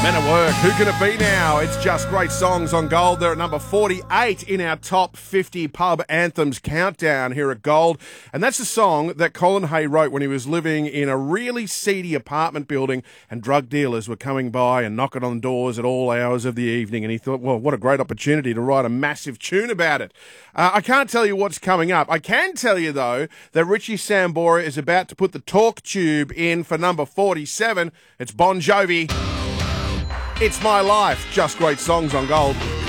Men at Work, who can it be now? It's just great songs on Gold. They're at number 48 in our top 50 pub anthems countdown here at Gold. And that's a song that Colin Hay wrote when he was living in a really seedy apartment building and drug dealers were coming by and knocking on doors at all hours of the evening. And he thought, well, what a great opportunity to write a massive tune about it. I can't tell you what's coming up. I can tell you, though, that Richie Sambora is about to put the talk tube in for number 47. It's Bon Jovi. It's My Life. Just great songs on Gold.